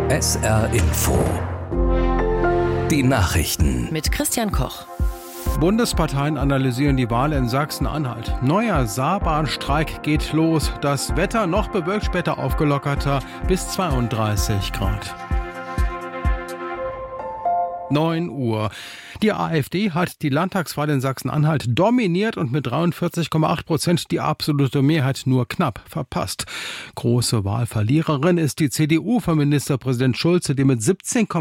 SR Info. Die Nachrichten. Mit Christian Koch. Bundesparteien analysieren die Wahl in Sachsen-Anhalt. Neuer Saarbahnstreik geht los. Das Wetter noch bewölkt, später aufgelockerter bis 32 Grad. 9 Uhr. Die AfD hat die Landtagswahl in Sachsen-Anhalt dominiert und mit 43,8% die absolute Mehrheit nur knapp verpasst. Große Wahlverliererin ist die CDU von Ministerpräsident Schulze, die mit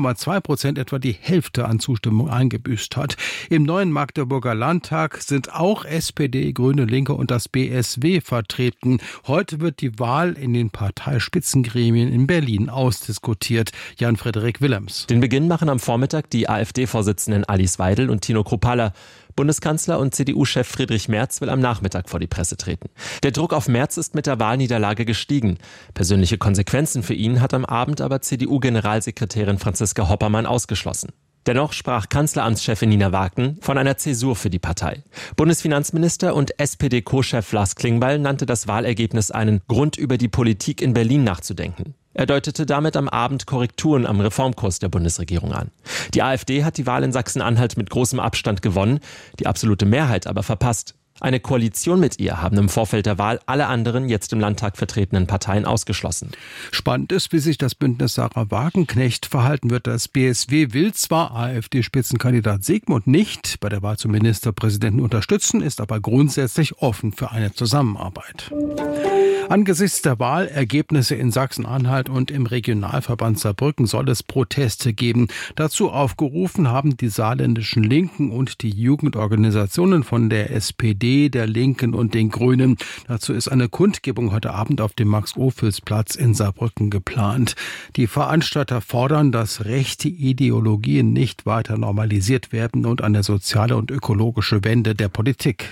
17,2% etwa die Hälfte an Zustimmung eingebüßt hat. Im neuen Magdeburger Landtag sind auch SPD, Grüne, Linke und das BSW vertreten. Heute wird die Wahl in den Parteispitzengremien in Berlin ausdiskutiert. Jan-Frederik Willems. Den Beginn machen am Vormittag die AfD-Vorsitzenden Alice Weidel und Tino Kruppalla. Bundeskanzler und CDU-Chef Friedrich Merz will am Nachmittag vor die Presse treten. Der Druck auf Merz ist mit der Wahlniederlage gestiegen. Persönliche Konsequenzen für ihn hat am Abend aber CDU-Generalsekretärin Franziska Hoppermann ausgeschlossen. Dennoch sprach Kanzleramtschefin Nina Wagen von einer Zäsur für die Partei. Bundesfinanzminister und SPD-Co-Chef Lars Klingbeil nannte das Wahlergebnis einen Grund, über die Politik in Berlin nachzudenken. Er deutete damit am Abend Korrekturen am Reformkurs der Bundesregierung an. Die AfD hat die Wahl in Sachsen-Anhalt mit großem Abstand gewonnen, die absolute Mehrheit aber verpasst. Eine Koalition mit ihr haben im Vorfeld der Wahl alle anderen jetzt im Landtag vertretenen Parteien ausgeschlossen. Spannend ist, wie sich das Bündnis Sarah Wagenknecht verhalten wird. Das BSW will zwar AfD-Spitzenkandidat Sigmund nicht bei der Wahl zum Ministerpräsidenten unterstützen, ist aber grundsätzlich offen für eine Zusammenarbeit. Angesichts der Wahlergebnisse in Sachsen-Anhalt und im Regionalverband Saarbrücken soll es Proteste geben. Dazu aufgerufen haben die saarländischen Linken und die Jugendorganisationen von der SPD, der Linken und den Grünen. Dazu ist eine Kundgebung heute Abend auf dem Max-Ophüls-Platz in Saarbrücken geplant. Die Veranstalter fordern, dass rechte Ideologien nicht weiter normalisiert werden und eine soziale und ökologische Wende der Politik.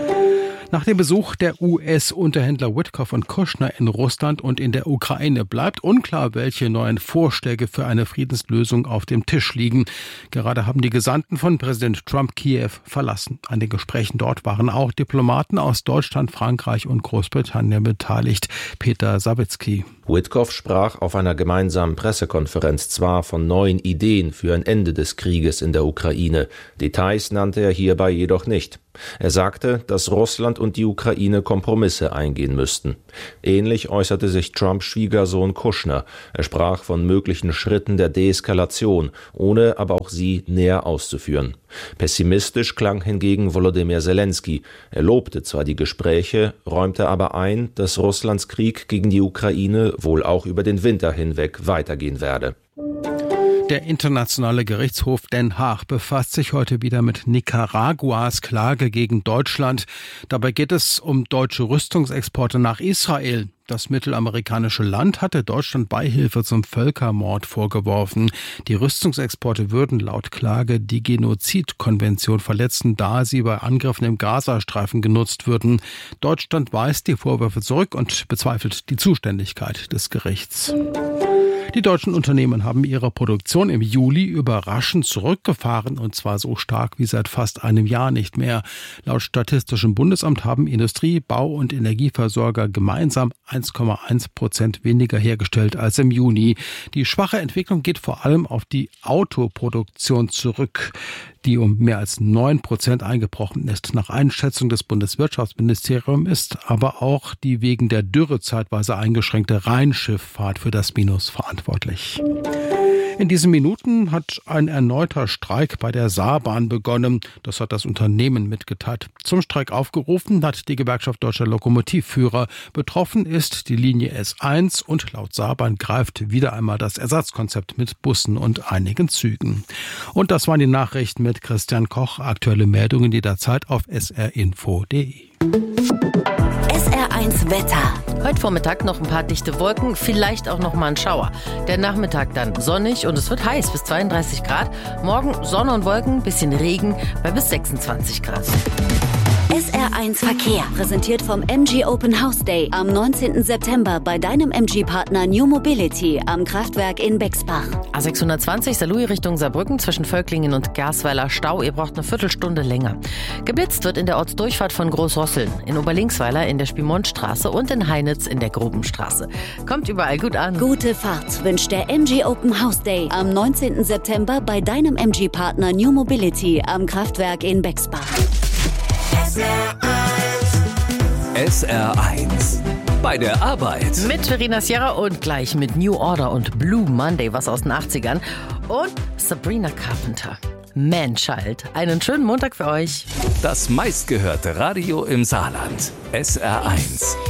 Nach dem Besuch der US-Unterhändler Witkoff und Kushner in Russland und in der Ukraine bleibt unklar, welche neuen Vorschläge für eine Friedenslösung auf dem Tisch liegen. Gerade haben die Gesandten von Präsident Trump Kiew verlassen. An den Gesprächen dort waren auch Diplomaten aus Deutschland, Frankreich und Großbritannien beteiligt. Peter Sawicki. Witkoff sprach auf einer gemeinsamen Pressekonferenz zwar von neuen Ideen für ein Ende des Krieges in der Ukraine. Details nannte er hierbei jedoch nicht. Er sagte, dass Russland und die Ukraine Kompromisse eingehen müssten. Ähnlich äußerte sich Trumps Schwiegersohn Kushner. Er sprach von möglichen Schritten der Deeskalation, ohne aber auch sie näher auszuführen. Pessimistisch klang hingegen Volodymyr Zelensky. Er lobte zwar die Gespräche, räumte aber ein, dass Russlands Krieg gegen die Ukraine wohl auch über den Winter hinweg weitergehen werde. Der Internationale Gerichtshof Den Haag befasst sich heute wieder mit Nicaraguas Klage gegen Deutschland. Dabei geht es um deutsche Rüstungsexporte nach Israel. Das mittelamerikanische Land hatte Deutschland Beihilfe zum Völkermord vorgeworfen. Die Rüstungsexporte würden laut Klage die Genozidkonvention verletzen, da sie bei Angriffen im Gazastreifen genutzt würden. Deutschland weist die Vorwürfe zurück und bezweifelt die Zuständigkeit des Gerichts. Die deutschen Unternehmen haben ihre Produktion im Juli überraschend zurückgefahren, und zwar so stark wie seit fast einem Jahr nicht mehr. Laut Statistischem Bundesamt haben Industrie-, Bau- und Energieversorger gemeinsam 1,1% weniger hergestellt als im Juni. Die schwache Entwicklung geht vor allem auf die Autoproduktion zurück, die um mehr als 9% eingebrochen ist. Nach Einschätzung des Bundeswirtschaftsministeriums ist aber auch die wegen der Dürre zeitweise eingeschränkte Rheinschifffahrt für das Minus verantwortlich. In diesen Minuten hat ein erneuter Streik bei der Saarbahn begonnen. Das hat das Unternehmen mitgeteilt. Zum Streik aufgerufen hat die Gewerkschaft Deutscher Lokomotivführer. Betroffen ist die Linie S1 und laut Saarbahn greift wieder einmal das Ersatzkonzept mit Bussen und einigen Zügen. Und das waren die Nachrichten mit Christian Koch. Aktuelle Meldungen jederzeit auf srinfo.de. SR1 Wetter. Heute Vormittag noch ein paar dichte Wolken, vielleicht auch noch mal ein Schauer. Der Nachmittag dann sonnig und es wird heiß, bis 32 Grad. Morgen Sonne und Wolken, bisschen Regen bei bis 26 Grad. SR1 Verkehr, präsentiert vom MG Open House Day am 19. September bei deinem MG-Partner New Mobility am Kraftwerk in Bexbach. A620 Saarlouis Richtung Saarbrücken zwischen Völklingen und Gersweiler Stau. Ihr braucht eine Viertelstunde länger. Geblitzt wird in der Ortsdurchfahrt von Großrosseln, in Oberlinksweiler in der Spimonstraße und in Heinitz in der Grubenstraße. Kommt überall gut an. Gute Fahrt wünscht der MG Open House Day am 19. September bei deinem MG-Partner New Mobility am Kraftwerk in Bexbach. SR1 bei der Arbeit. Mit Verena Sierra und gleich mit New Order und Blue Monday, was aus den 80ern. Und Sabrina Carpenter. Man-Child. Einen schönen Montag für euch. Das meistgehörte Radio im Saarland. SR1.